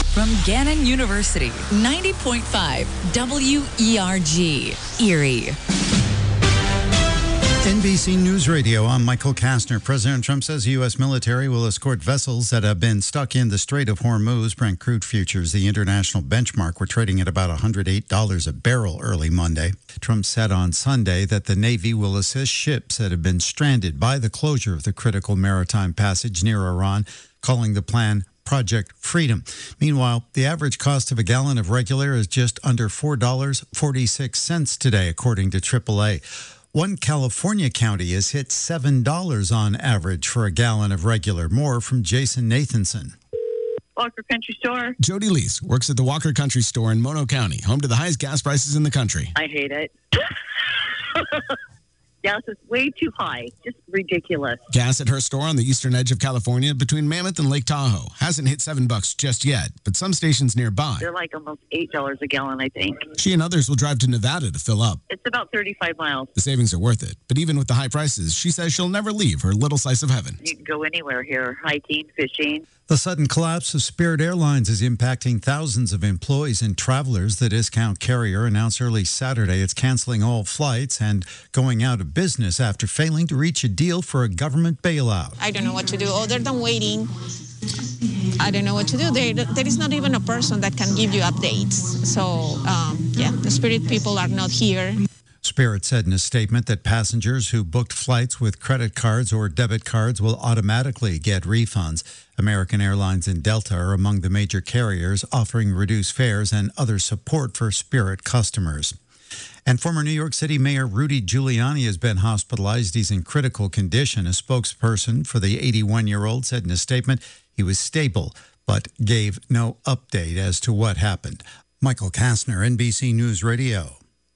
From Gannon University, 90.5 WERG, Erie. NBC News Radio, I'm Michael Kastner. President Trump says the U.S. military will escort vessels that have been stuck in the Strait of Hormuz. Brent crude futures, the international benchmark, were trading at about $108 a barrel early Monday. Trump said on Sunday that the Navy will assist ships that have been stranded by the closure of the critical maritime passage near Iran, calling the plan Project Freedom. Meanwhile, the average cost of a gallon of regular is just under $4.46 today, according to AAA. One California county has hit $7 on average for a gallon of regular. More from Jason Nathanson. Walker Country Store. Jody Leese works at the Walker Country Store in Mono County, home to the highest gas prices in the country. I hate it. Gas is way too high. Just ridiculous. Gas at her store on the eastern edge of California between Mammoth and Lake Tahoe hasn't hit $7 just yet, but some stations nearby. They're like almost $8 a gallon, I think. She and others will drive to Nevada to fill up. It's about 35 miles. The savings are worth it, but even with the high prices, she says she'll never leave her little slice of heaven. You can go anywhere here, hiking, fishing. The sudden collapse of Spirit Airlines is impacting thousands of employees and travelers. The discount carrier announced early Saturday it's canceling all flights and going out of business after failing to reach a deal for a government bailout. I don't know what to do other than waiting. I don't know what to do. There is not even a person that can give you updates. So, the Spirit people are not here. Spirit said in a statement that passengers who booked flights with credit cards or debit cards will automatically get refunds. American Airlines and Delta are among the major carriers offering reduced fares and other support for Spirit customers. And former New York City Mayor Rudy Giuliani has been hospitalized. He's in critical condition. A spokesperson for the 81-year-old said in a statement he was stable, but gave no update as to what happened. Michael Kastner, NBC News Radio.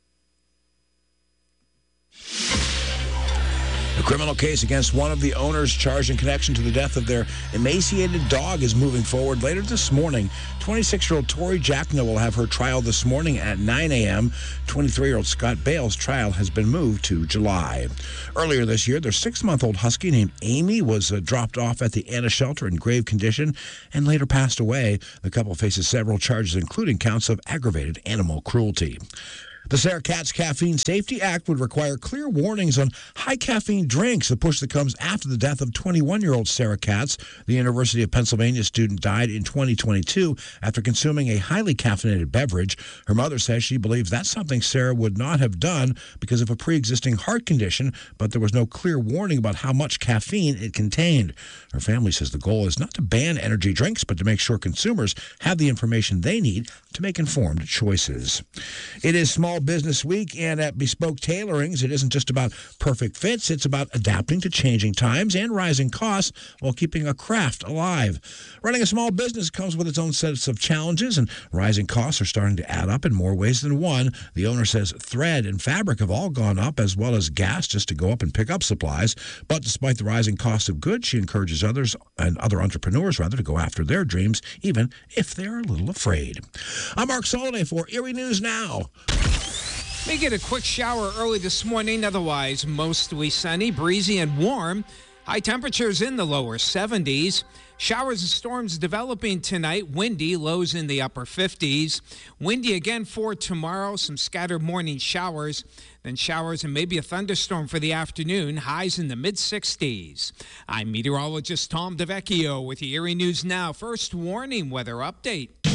A criminal case against one of the owners charged in connection to the death of their emaciated dog is moving forward later this morning. 26-year-old Tori Jackno will have her trial this morning at 9 a.m. 23-year-old Scott Bale's trial has been moved to July. Earlier this year, their 6-month-old husky named Amy was dropped off at the Anna shelter in grave condition and later passed away. The couple faces several charges, including counts of aggravated animal cruelty. The Sarah Katz Caffeine Safety Act would require clear warnings on high-caffeine drinks, a push that comes after the death of 21-year-old Sarah Katz. The University of Pennsylvania student died in 2022 after consuming a highly caffeinated beverage. Her mother says she believes that's something Sarah would not have done because of a pre-existing heart condition, but there was no clear warning about how much caffeine it contained. Her family says the goal is not to ban energy drinks, but to make sure consumers have the information they need to make informed choices. It is Small Business Week, and at Bespoke Tailorings, it isn't just about perfect fits. It's about adapting to changing times and rising costs while keeping a craft alive. Running a small business comes with its own sets of challenges, and rising costs are starting to add up in more ways than one. The owner says thread and fabric have all gone up, as well as gas just to go up and pick up supplies. But despite the rising cost of goods, she encourages others and other entrepreneurs, rather, to go after their dreams, even if they're a little afraid. I'm Mark Soliday for Erie News Now. May get a quick shower early this morning, otherwise mostly sunny, breezy, and warm. High temperatures in the lower 70s. Showers and storms developing tonight. Windy, lows in the upper 50s. Windy again for tomorrow. Some scattered morning showers. Then showers and maybe a thunderstorm for the afternoon. Highs in the mid-60s. I'm meteorologist Tom DeVecchio with the Erie News Now. First warning weather update.